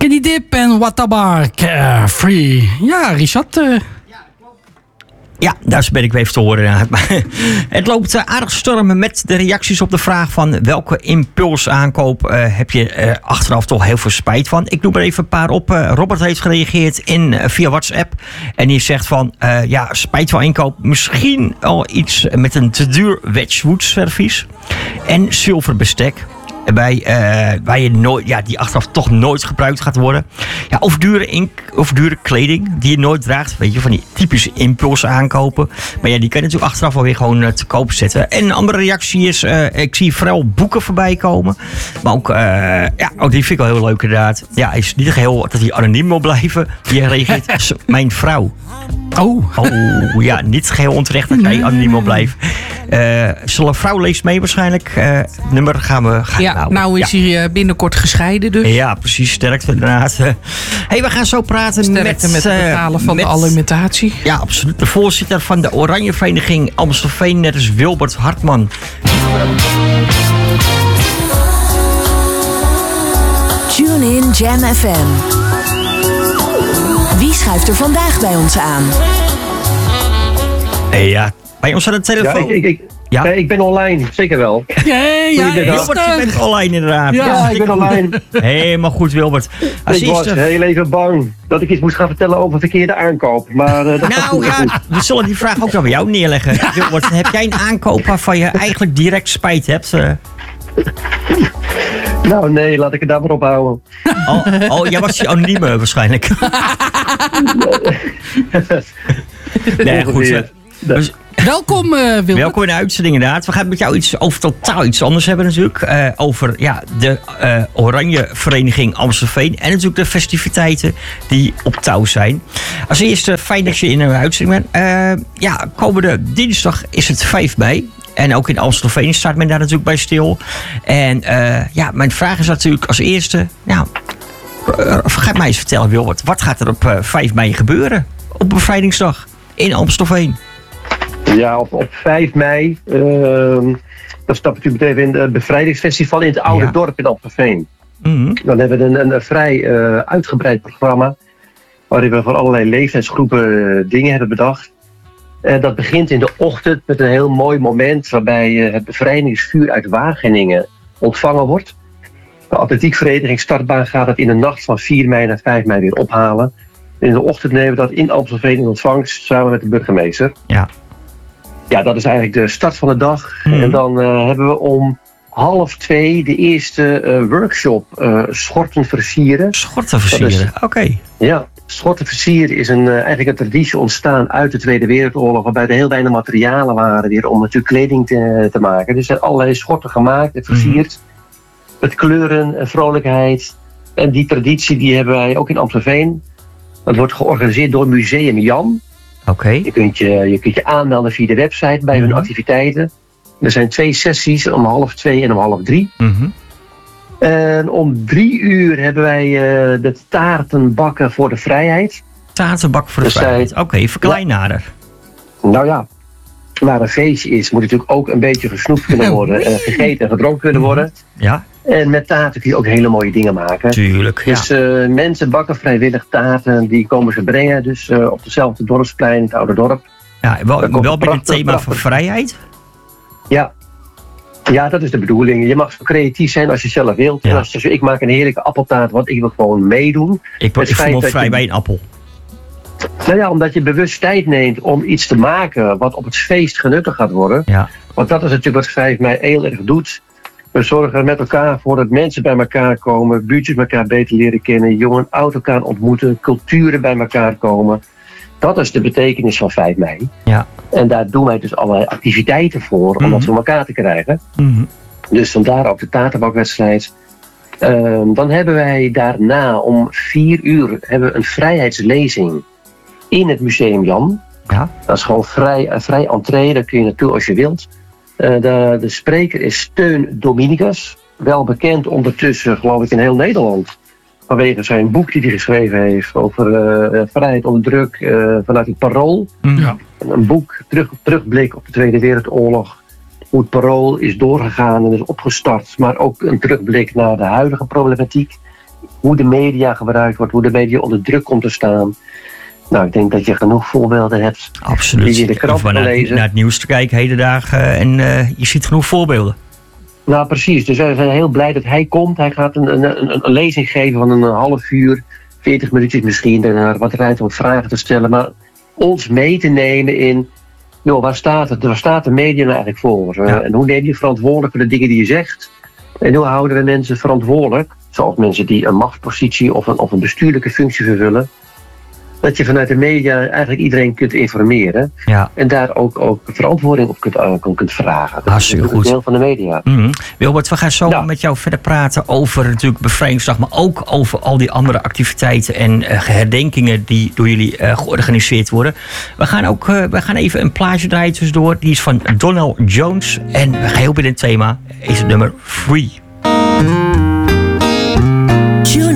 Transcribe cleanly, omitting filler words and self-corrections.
Skinny Dip en Watabar Free. Ja, Richard. Ja, daar ben ik weer even te horen. Het loopt aardig stormen met de reacties op de vraag van welke impulsaankoop heb je achteraf toch heel veel spijt van. Ik noem er even een paar op. Robert heeft gereageerd via WhatsApp. En die zegt van, spijt van inkoop. Misschien al iets met een te duur Wedgwood servies. En zilverbestek. Waar je nooit, die achteraf toch nooit gebruikt gaat worden. Ja, of dure kleding die je nooit draagt. Weet je, van die typische impulsen aankopen. Maar ja, die kan je natuurlijk achteraf alweer gewoon te koop zetten. En een andere reactie is, ik zie vooral boeken voorbij komen. Maar ook die vind ik wel heel leuk inderdaad. Ja, hij is niet geheel dat hij anoniem wil blijven. Die reageert, mijn vrouw. Oh, ja, niet geheel onterecht dat jij anoniem wil blijven. Een vrouw leest mee waarschijnlijk. Nummer gaan we houden. Nou is hij binnenkort gescheiden dus. Ja, precies. Sterkte inderdaad. We gaan zo praten met het betalen van de alimentatie. Ja, absoluut. De voorzitter van de Oranje Vereniging Amstelveen, net als Wilbert Hartman. Tune in Jam FM. Wie schuift er vandaag bij ons aan? Ja, bij ons aan de telefoon. Ja, ik ben online, zeker wel. Wilbert, je bent online inderdaad. Ja, ik ben online. Helemaal goed, Wilbert. Ik was heel even bang dat ik iets moest gaan vertellen over verkeerde aankoop. Maar we zullen die vraag ook nog bij jou neerleggen. Wilbert, heb jij een aankoop waarvan je eigenlijk direct spijt hebt? Nou nee, laat ik het daar maar op houden. Jij was die anonieme waarschijnlijk. Nee, goed. Welkom, Wilbert. Welkom in de uitzending inderdaad. We gaan met jou over totaal iets anders hebben natuurlijk. Over de Oranje Vereniging Amstelveen. En natuurlijk de festiviteiten die op touw zijn. Als eerste, fijn dat je in een uitzending bent. Komende dinsdag is het 5 mei. En ook in Amstelveen staat men daar natuurlijk bij stil. En mijn vraag is natuurlijk als eerste... ga mij eens vertellen, Wilbert. Wat gaat er op 5 mei gebeuren? Op bevrijdingsdag in Amstelveen. Ja, op 5 mei... dan stap ik natuurlijk meteen in het bevrijdingsfestival in het oude dorp in Amstelveen. Mm-hmm. Dan hebben we een vrij uitgebreid programma. Waarin we voor allerlei leeftijdsgroepen dingen hebben bedacht. Dat begint in de ochtend met een heel mooi moment waarbij het bevrijdingsvuur uit Wageningen ontvangen wordt. De atletiekvereniging Startbaan gaat het in de nacht van 4 mei naar 5 mei weer ophalen. In de ochtend nemen we dat in Amstelveen in ontvangst samen met de burgemeester. Ja, dat is eigenlijk de start van de dag. En dan hebben we om 1:30 de eerste workshop schorten versieren. Schorten versieren, oké. Ja. Schorten versieren is eigenlijk een traditie ontstaan uit de Tweede Wereldoorlog, waarbij er heel weinig materialen waren weer om natuurlijk kleding te maken. Dus er zijn allerlei schorten gemaakt en versierd. Met kleuren en vrolijkheid. En die traditie die hebben wij ook in Amstelveen. Dat wordt georganiseerd door Museum Jan. Oké. Je kunt je aanmelden via de website bij hun activiteiten. Er zijn 2 sessies, om 2:30 en om 3:30. Mm-hmm. En om 3:00 hebben wij de taartenbakken voor de vrijheid. Taartenbakken voor de vrijheid. Oké, verklein nader. Nou ja, waar een feestje is, moet natuurlijk ook een beetje gesnoept kunnen worden. Gegeten en gedronken kunnen worden. Ja. En met taarten kun je ook hele mooie dingen maken. Tuurlijk, ja. Dus mensen bakken vrijwillig taarten, die komen ze brengen. Dus op hetzelfde dorpsplein, het oude dorp. Ja, wel binnen het thema van vrijheid? Ja, dat is de bedoeling. Je mag zo creatief zijn als je zelf wilt. Ja. En ik maak een heerlijke appeltaart, want ik wil gewoon meedoen. Ik voel me vrij bij een appel. Nou ja, omdat je bewust tijd neemt om iets te maken wat op het feest genuttigd gaat worden. Ja. Want dat is natuurlijk wat 5 mei heel erg doet. We zorgen er met elkaar voor dat mensen bij elkaar komen, buurtjes elkaar beter leren kennen, jong en oud elkaar ontmoeten, culturen bij elkaar komen. Dat is de betekenis van 5 mei. Ja. En daar doen wij dus allerlei activiteiten voor om dat voor elkaar te krijgen. Mm-hmm. Dus vandaar ook de taartenbakwedstrijd. Dan hebben wij daarna om 4:00 hebben we een vrijheidslezing in het Museum Jan. Ja. Dat is gewoon vrij entree, daar kun je naartoe als je wilt. De spreker is Steun Dominicus. Wel bekend ondertussen, geloof ik, in heel Nederland. Vanwege zijn boek die hij geschreven heeft over vrijheid onder druk vanuit het Parool. Ja. Een boek, terugblik op de Tweede Wereldoorlog. Hoe het Parool is doorgegaan en is opgestart. Maar ook een terugblik naar de huidige problematiek. hoe de media gebruikt wordt, hoe de media onder druk komt te staan. Nou, ik denk dat je genoeg voorbeelden hebt. Absoluut. Die je in de krant kan lezen. Naar het nieuws te kijken, hedendagen. En je ziet genoeg voorbeelden. Nou, precies. Dus we zijn heel blij dat hij komt. Hij gaat een lezing geven van een half uur, 40 minuutjes misschien. Daarna wat ruimte om vragen te stellen. Maar ons mee te nemen in, joh, waar staat het? Waar staat de media nou eigenlijk voor? Ja. En hoe neem je verantwoordelijk voor de dingen die je zegt? En hoe houden we mensen verantwoordelijk? Zoals mensen die een machtspositie of een bestuurlijke functie vervullen. Dat je vanuit de media eigenlijk iedereen kunt informeren. Ja. En daar ook verantwoording op kunt vragen. Dat Hartstikke is goed. een deel van de media. Wilbert, we gaan zo met jou verder praten over natuurlijk Bevrijdingsdag, maar ook over al die andere activiteiten en herdenkingen die door jullie georganiseerd worden. We gaan even een plaatje draaien tussendoor. Die is van Donell Jones. En we gaan heel binnen het thema. Is het nummer Free.